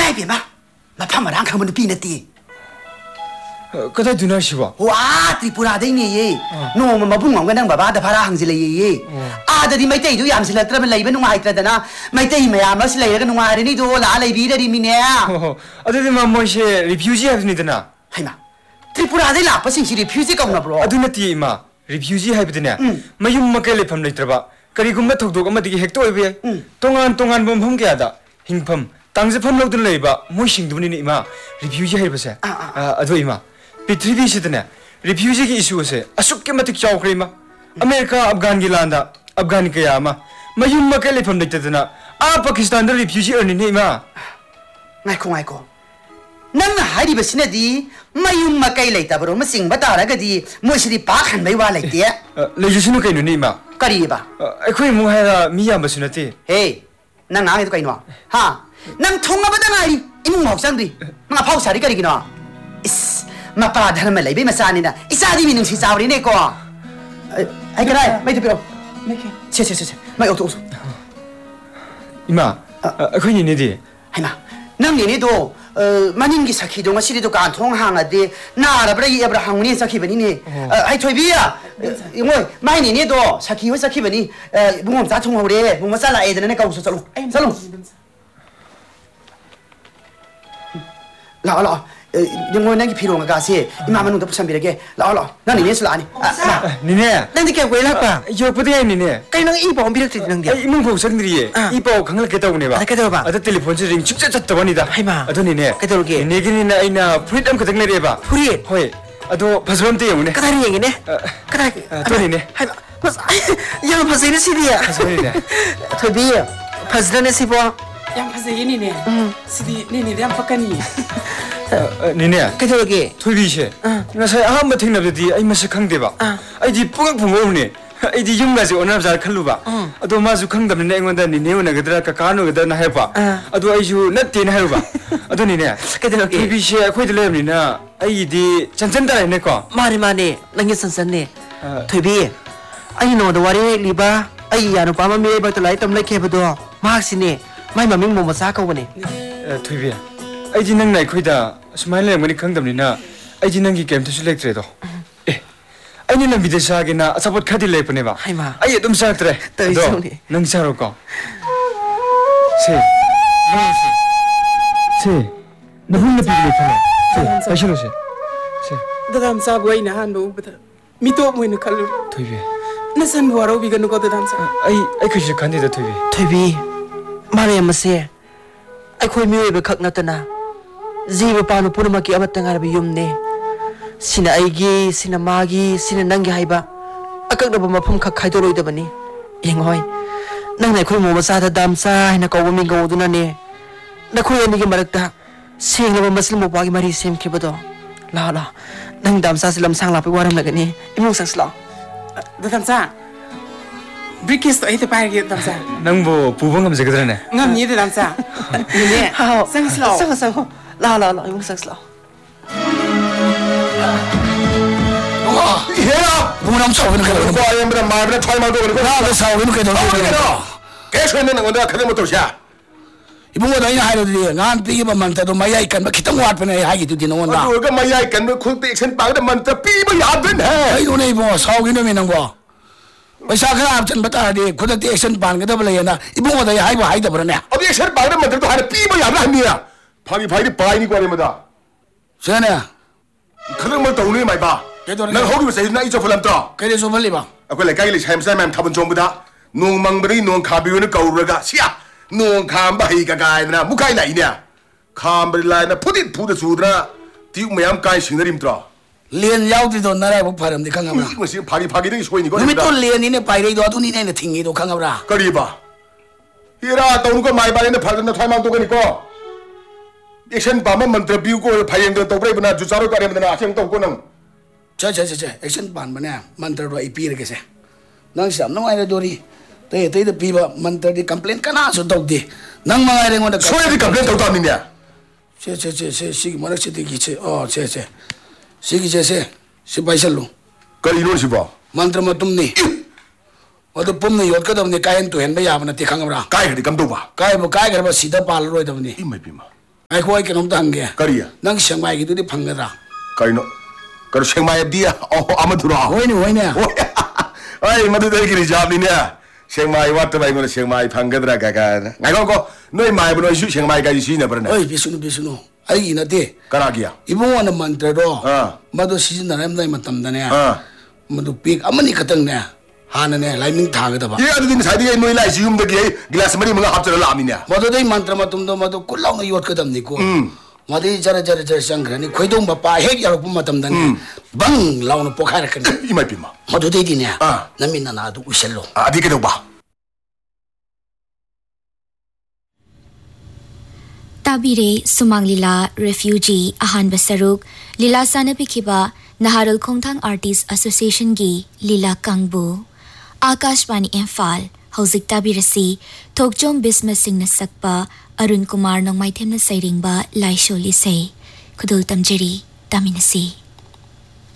이마이 비마 마파마랑 가면 비네띠 그다 두나시와 와 트리푸라데니 노마 마붕왕가 낭 바바다 파라 항실레 아다디 마이테이도 얌실라트라면 레이베 누가이트라다나 마이테이 마야마스 레이가 누가리니도 라레비레리 미네 아다디 마모시 리퓨지 하드니드나 하이마 트리푸라데 라파싱시 리퓨지 까우나 브로 아두나티 이마 리퓨지 하이브드네 마윰 마켈레 팜 레이트라바 그리고마 톡독 아마디기 헥토 오이베 동안 봄 게하다 힝팜 땅제 팜 로드는 레이바 모싱두니 이마 리퓨지 하이브세 아도 이마 पृथ्वी रिफ्यूजी की इशू से असुक के मतिक चाउक्रेमा अमेरिका अफगान की लांदा अफगान के यामा मयुम के लेफम लेतेदना आ पाकिस्तान द रिफ्यूजी अर्निने इमा ngaiko nang hari basinadi mayum makai letabro masing bataragadi moisri pa khan bai wa leite लेजिसनु कैनु नि इमा kari ba अखोय मु हायरा मिया बसुनति he nang ngai to kaino ha nang thonga bada ngai imung mau sangdi nga phau sari kari kino is mapa dharma lei be masani na isadi minung si sawri ne ko ai karai mai te piro che mai auto इमा अखोय नि नेदि hai ma nang ni do maning gi sakhi do ngasi do kan thong hang ade na ra bra yi abra hang ni sakhi bani ni ai thoi bi ya ngoi mai ni do sakhi wa sakhi bani bungom za thong hore bung ma sa la e de ne ka uso salu la yung mo nang piro nga kasi imama nung tapos sambirage la nang ni sula ani 니네 nang di kaya wala pa 요 부대 니네 kaya nang iba ang bilang titinang dia 이몽 보상들이에 이뻐 강을 겠다고 네봐 아, 겠다고 봐. 아다 텔레폰 ring 직접 쳤다고니다 하이마. 아도 니네 겠다고게. 니네기니나 아이나 프리덤 그득 내려 봐 Purit. 호이 아도 바스럼때 요네 kadang yang ini kadang to ni hai mas yang pasal ini sih dia Pasal tapi pasal ini sih po yang pasal ini nih sidi ini yang pakani 니네 kata lagi 토비시 나 사이 아무 탱나베디 아이 마스 강대바 아이디 뿌각 부모니 아이디 용가지 오늘 잘 칼루바 아도 마주 강담네 앵원다 니네오나 그들아 까까노 그들나 해봐 아도 아이주 낫티나 해봐 아도 니네 kata lagi 토비시 아코이들레미나 아이디 잔잔다네 거 mari mani lagi sansan ni tapi ayo no do wari liba ayo anu pama mi betul lagi tam lagi betul mak sini mai maming mau masak kau ni 토비 아이디 낭 나이코이다 스마일레 머니 강담니나 아이디 낭기 게임 투수 렉트레도 아니 난 비데사게나 아사봇 카디 레프네바 하이마. 아이 좀 사트레 또 이소니. 능 사로고 세 너훈나 비빌레 타네 세 아시로세 세 dalam sa goi na hanu bata mito mo ina kalu 토비 nasan waro bigan ko dalam sa 아이 그시 간디다 토비 tapi mari masih aku miwi bekak natana ziba panu pura maki amat tengah rabi yumne sina aigi sina magi sina nangi haiba akak da bama pham khak khai to loi da bani eng hoi nang nai khoi mo ma sa da dam sa hina ko mi go duna ne na khoi ani gi marak ta seng la muslim mo bagi mari sem ke bodo la nang dam sa silam sang la pe waram la gani imong sang sla dalam sa brikis to itu pa gi dalam sa 낭보 부봉감 제거드네 ngam ni dalam sa ni hao sang slow sang la imong sang sla 얘야 뭐남 싸우는 거야 과연보다 말보다 트라이마도 그러고 나왜 싸우는 거야 너 계속했는 건데 그래 못 도시야 이봉가 너희 하이로들이 난 삐기만 많다도 마야 이간 뭐 기똥 왔더니 하기도 되는 건다 그거 마야 있간 뭐 콘테 액션 빠르다 만다 삐버 야든 해 아이 너네 이봉 싸우기 놈이 있는 거 पैसा खराब चन बता दे खुद ते एक्शन पान के दबले ना इबों दा हाई हाई दबरने अब एक्शन 빠르다 만다 또 하나 삐버 야라 하니야 파기 파이디 빠이니 거리마다 세네 그런 뭐 떠오르니 마이 봐 난 호기 버서 나 이쪽 풀람다 그래 좀 빨리 봐 아까 내가 이리 샘샘 타본 좀보다 농망버리 농 카비오는 가우르가 시야 농 캄바이가 가이나 무카이나 이냐 캄버리라나 푸디 푸드 수드라 디우 매암 가이 싱너림드라 리엔 야우디도 나라 못 파름디 강가브라 이것이 파기되기 소인이 너미 거니다 또 리엔이네 파이레이도 아두 니네 팅이도 강가브라 거리봐 이라 떠오는 거 많이 바래는 팔던데 탈망도 거니까 액션 밤은 먼저 비우고 파이행도 또 브레이브나 주자로 가려면 아생 또 고는 저 액션 반만에 만들어 이피르게세 난 참 너무 도리 때 비바 만들디 컴플레인 까나서 독디 난 망아이랭 원다 소리디 컴플레인 또 담니냐 시기 뭐라지 되기체 시기 제세 시바이설로 거리노 시바 만들 뭐 tum니 어디 뿜니 요것도 네 까인 또 했네 야브나 티 강가브라 까이디 감도봐 까이 뭐 까이 그러면 시다 발로이더니 이마이비마 ai khoi ke nom tang ge Kariya. nang sengmai gi du di phangadra Kaino. Karo Sengmai dia. Oh, amadura. hoi ne Ai, madu dari kiri jawab ni ya. Sengmai wat bai ngono Sengmai panggadra kaka. Ngai ko noi mai bono isu Sengmai ka isi na berna. oi bisunu ai ina de Kana kia. ibung wana mantra do Ah. madu season na ram dai matam da ne Ah. madu pik amani katang ne hana ne laiming tha ga da ba Ye adu din sai dia noi lai sium de ki glass mari mga hap chara la mi ne. madu dai mantra matum do madu kulau na yot ka dam ni ko madu jara sangra ni khoidong ba pa hek ya pu matam da ne bang law na pokhar kan Imai pima. madu dai di ne Ah. namin na du usello Adi ke do ba. Tabire Sumang Lila Refugee Ahan Basaruk Lila Sana Pikiba Naharul Khongthang Artists Association Gi Lila Kangbu Akashvani Imphal Hauzik Tabirasi Thokjom Bisma Singh na sakpa Arun Kumar nong maithem na sairingba Laisho Lisay Kudul Tamjeri Taminasi